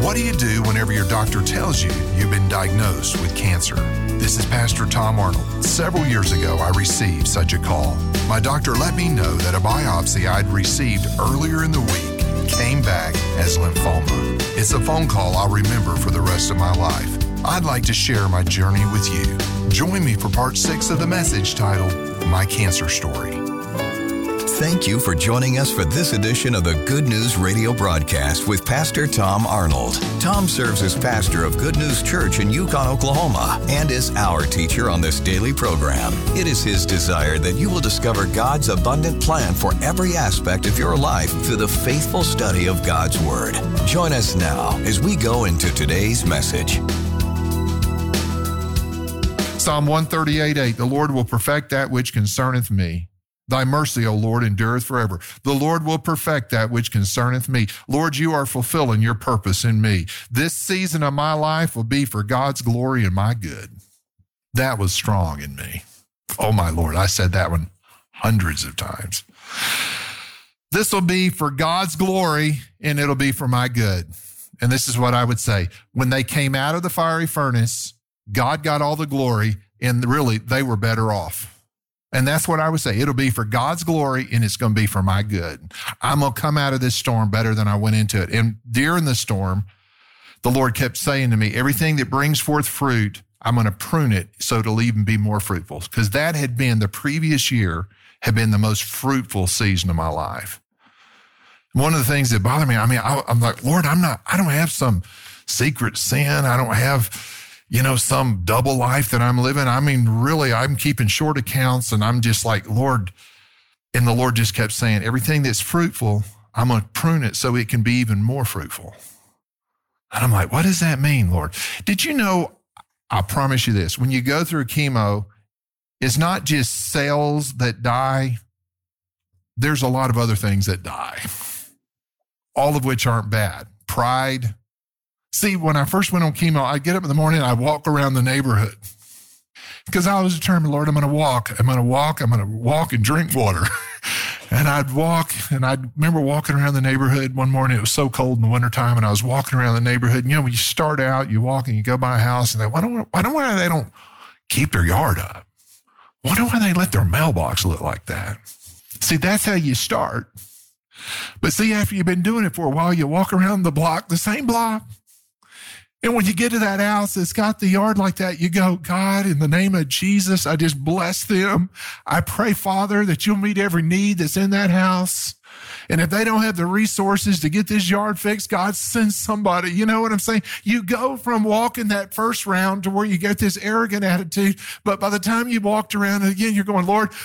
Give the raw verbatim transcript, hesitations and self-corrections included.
What do you do whenever your doctor tells you you've been diagnosed with cancer? This is Pastor Tom Arnold. Several years ago, I received such a call. My doctor let me know that a biopsy I'd received earlier in the week came back as lymphoma. It's a phone call I'll remember for the rest of my life. I'd like to share my journey with you. Join me for part six of the message titled, My Cancer Story. Thank you for joining us for this edition of the Good News Radio broadcast with Pastor Tom Arnold. Tom serves as pastor of Good News Church in Yukon, Oklahoma, and is our teacher on this daily program. It is his desire that you will discover God's abundant plan for every aspect of your life through the faithful study of God's Word. Join us now as we go into today's message. Psalm one thirty-eight eight, the Lord will perfect that which concerneth me. Thy mercy, O Lord, endureth forever. The Lord will perfect that which concerneth me. Lord, you are fulfilling your purpose in me. This season of my life will be for God's glory and my good. That was strong in me. Oh, my Lord, I said that one hundreds of times. This will be for God's glory, and it'll be for my good. And this is what I would say. When they came out of the fiery furnace, God got all the glory, and really, they were better off. And that's what I would say. It'll be for God's glory, and it's going to be for my good. I'm going to come out of this storm better than I went into it. And during the storm, the Lord kept saying to me, everything that brings forth fruit, I'm going to prune it so it'll even be more fruitful. Because that had been, the previous year, had been the most fruitful season of my life. One of the things that bothered me, I mean, I, I'm like, Lord, I'm not, I don't have some secret sin. I don't have, you know, some double life that I'm living. I mean, really, I'm keeping short accounts, and I'm just like, Lord, and the Lord just kept saying, everything that's fruitful, I'm going to prune it so it can be even more fruitful. And I'm like, what does that mean, Lord? Did you know, I promise you this, when you go through chemo, it's not just cells that die. There's a lot of other things that die, all of which aren't bad. Pride. See, when I first went on chemo, I'd get up in the morning and I'd walk around the neighborhood because I was determined, Lord, I'm going to walk. I'm going to walk. I'm going to walk and drink water. And I'd walk, and I remember walking around the neighborhood one morning. It was so cold in the wintertime, and I was walking around the neighborhood. And, you know, when you start out, you walk and you go by a house, and they, why don't, why don't why they don't keep their yard up? Why don't they let their mailbox look like that? See, that's how you start. But see, after you've been doing it for a while, you walk around the block, the same block. And when you get to that house that's got the yard like that, you go, God, in the name of Jesus, I just bless them. I pray, Father, that you'll meet every need that's in that house. And if they don't have the resources to get this yard fixed, God, send somebody. You know what I'm saying? You go from walking that first round to where you get this arrogant attitude. But by the time you walked around again, you're going, Lord,